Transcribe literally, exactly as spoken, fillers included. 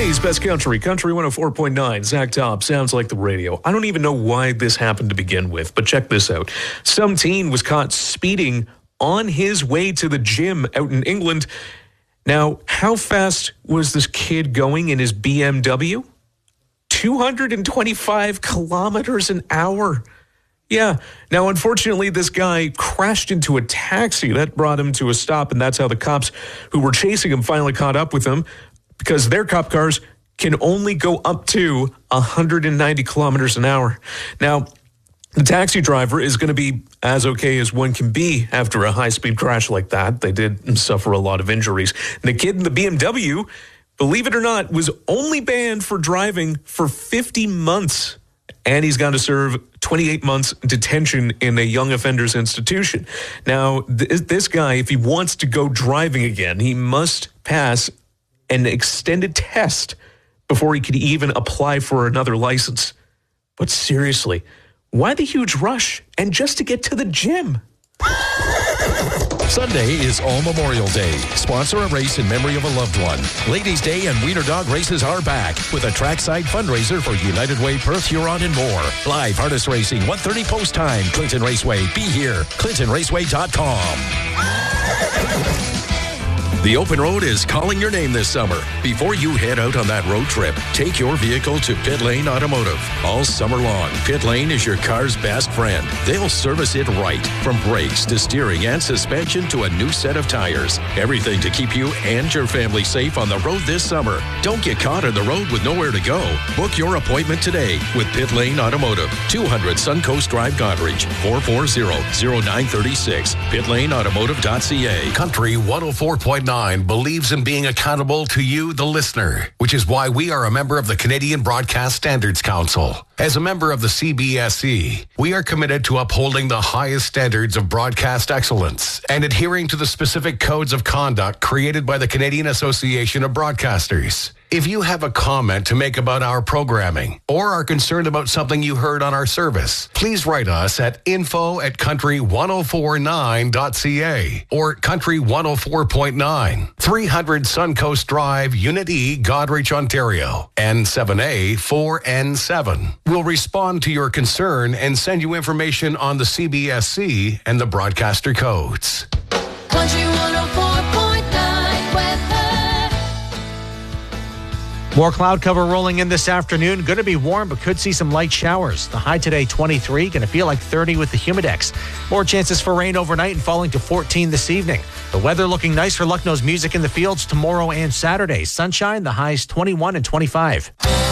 Today's best country, Country one oh four point nine. Zach Top, sounds like the radio. I don't even know why this happened to begin with, but check this out. Some teen was caught speeding on his way to the gym out in England. Now, how fast was this kid going in his B M W? two hundred twenty-five kilometers an hour. Yeah. Now, unfortunately, this guy crashed into a taxi. That brought him to a stop, and that's how the cops who were chasing him finally caught up with him, because their cop cars can only go up to one hundred ninety kilometers an hour. Now, the taxi driver is going to be as okay as one can be after a high-speed crash like that. They did suffer a lot of injuries. And the kid in the B M W, believe it or not, was only banned for driving for fifty months. And he's got to serve twenty-eight months detention in a young offenders institution. Now, th- this guy, if he wants to go driving again, he must pass an extended test before he could even apply for another license. But seriously, why the huge rush? And just to get to the gym? Sunday is All Memorial Day. Sponsor a race in memory of a loved one. Ladies' Day and Wiener Dog races are back with a trackside fundraiser for United Way, Perth, Huron, and more. Live harness racing, one thirty post time. Clinton Raceway. Be here. clinton raceway dot com. The Open Road is calling your name this summer. Before you head out on that road trip, take your vehicle to Pit Lane Automotive. All summer long, Pit Lane is your car's best friend. They'll service it right, from brakes to steering and suspension to a new set of tires. Everything to keep you and your family safe on the road this summer. Don't get caught on the road with nowhere to go. Book your appointment today with Pit Lane Automotive, two hundred Suncoast Drive, Goderich, four four zero, zero nine three six, pit lane automotive dot c a. Country one oh four point nine believes in being accountable to you, the listener, which is why we are a member of the Canadian Broadcast Standards Council. As a member of the C B S E, we are committed to upholding the highest standards of broadcast excellence and adhering to the specific codes of conduct created by the Canadian Association of Broadcasters. If you have a comment to make about our programming or are concerned about something you heard on our service, please write us at info at country ten forty-nine dot c a or country one oh four point nine, three hundred Suncoast Drive, Unit E, Goderich, Ontario, N seven A four N seven. We'll respond to your concern and send you information on the C B S C and the broadcaster codes. Country one oh four point nine weather. More cloud cover rolling in this afternoon. Going to be warm, but could see some light showers. The high today, twenty-three. Going to feel like thirty with the Humidex. More chances for rain overnight and falling to fourteen this evening. The weather looking nice for Lucknow's Music in the Fields tomorrow and Saturday. Sunshine, the highs twenty-one and twenty-five.